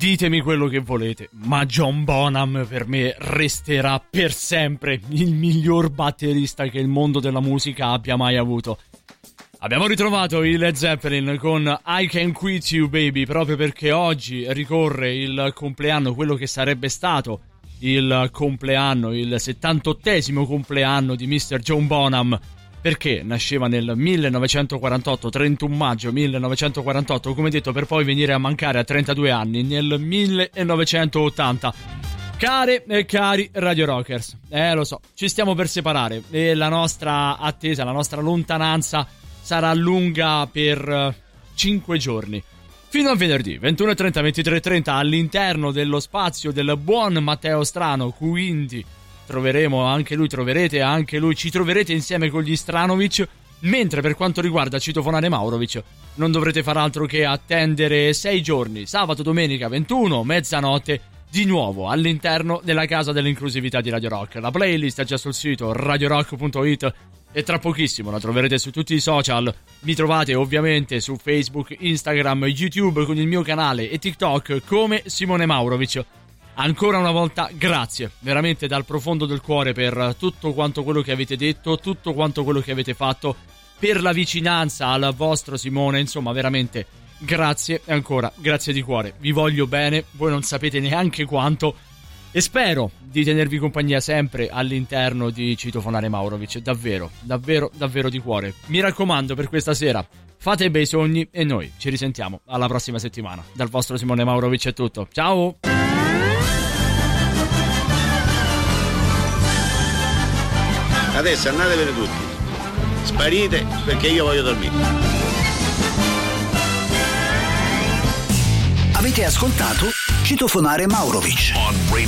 Ditemi quello che volete, ma John Bonham per me resterà per sempre il miglior batterista che il mondo della musica abbia mai avuto. Abbiamo ritrovato i Led Zeppelin con I Can Quit You Baby, proprio perché oggi ricorre il compleanno, quello che sarebbe stato il compleanno, il 78esimo compleanno di Mr. John Bonham, perché nasceva nel 1948, 31 maggio 1948, come detto, per poi venire a mancare a 32 anni nel 1980. Care e cari Radio Rockers, lo so, ci stiamo per separare e la nostra attesa, la nostra lontananza sarà lunga per 5 giorni. Fino a venerdì 21:30, 23:30 all'interno dello spazio del buon Matteo Strano, quindi troverete anche lui, ci troverete insieme con gli Stranovic, mentre per quanto riguarda Citofonare Maurovic non dovrete far altro che attendere 6 giorni, sabato, domenica, 21, mezzanotte, di nuovo all'interno della casa dell'inclusività di Radio Rock. La playlist è già sul sito radiorock.it e tra pochissimo la troverete su tutti i social. Mi trovate ovviamente su Facebook, Instagram, YouTube con il mio canale e TikTok come Simone Maurovic. Ancora una volta grazie, veramente dal profondo del cuore, per tutto quanto quello che avete detto, tutto quanto quello che avete fatto, per la vicinanza al vostro Simone, insomma veramente grazie e ancora grazie di cuore. Vi voglio bene, voi non sapete neanche quanto, e spero di tenervi compagnia sempre all'interno di Citofonare Maurovic, davvero, davvero, davvero di cuore. Mi raccomando, per questa sera fate bei sogni e noi ci risentiamo alla prossima settimana. Dal vostro Simone Maurovic è tutto, ciao! Adesso andatevene tutti, sparite perché io voglio dormire. Avete ascoltato Citofonare Maurovic.